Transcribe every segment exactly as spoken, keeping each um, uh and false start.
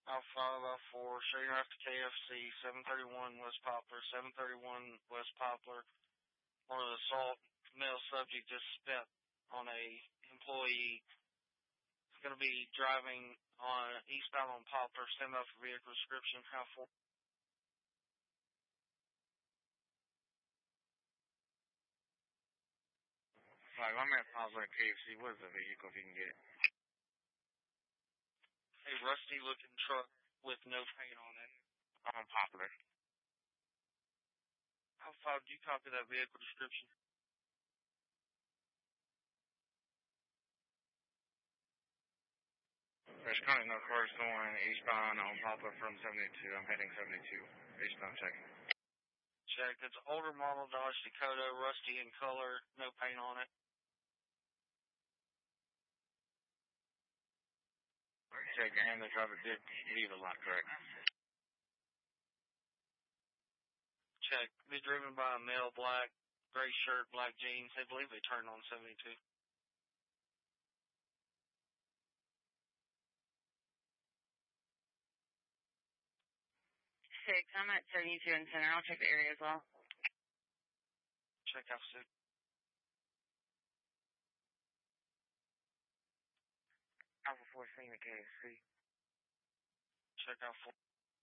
Alpha five by four, show your after K F C, seven thirty-one West Poplar, seven thirty-one West Poplar. One of the assault male subject just spit on a employee. He's going to be driving on eastbound on Poplar. Stand by for vehicle description. How four? Like, I'm at Poplar K F C. What is the vehicle if you can get it? A rusty looking truck with no paint on it. On Poplar. How five, do you copy that vehicle description? There's currently no cars going eastbound on Poplar from seventy-two. I'm heading seventy-two. Eastbound checking. Check. It's an older model Dodge Dakota, rusty in color, no paint on it. Check, and the driver did leave a lot, correct? Check. Be driven by a male, black, gray shirt, black jeans. They believe they turned on seventy-two. Six, I'm at seventy-two in Center. I'll check the area as well. Check out six. Alpha four, seeing the K F C. Check out four.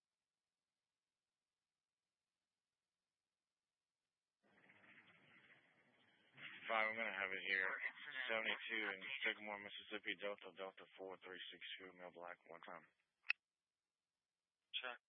Five, I'm going to have it here. seventy-two in Sycamore, Mississippi, Delta, Delta four three six two, male black, one time. Check.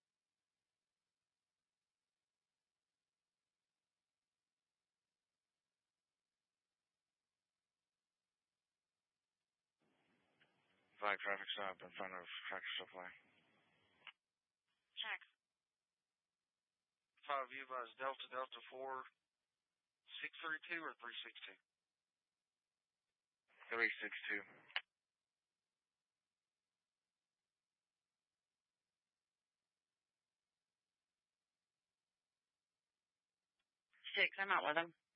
Five, traffic stop in front of Tractor Supply. Check. Five, you advise Delta, Delta four, six three two or three six two? three six two. Six, I'm out with him.